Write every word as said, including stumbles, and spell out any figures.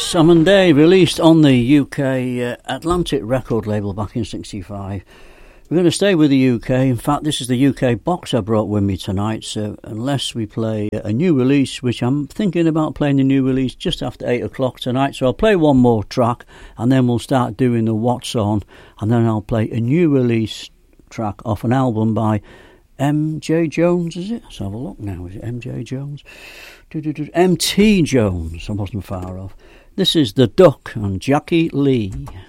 Sam and Dave, released on the U K uh, Atlantic record label back in sixty-five. We're going to stay with the U K. In fact, this is the U K box I brought with me tonight, so unless we play a new release, which I'm thinking about playing the new release just after eight o'clock tonight, so I'll play one more track and then we'll start doing the What's On, and then I'll play a new release track off an album by M J Jones, is it? Let's have a look now. Is it M J Jones? M T Jones. I wasn't far off. This is The Duck and Jackie Lee.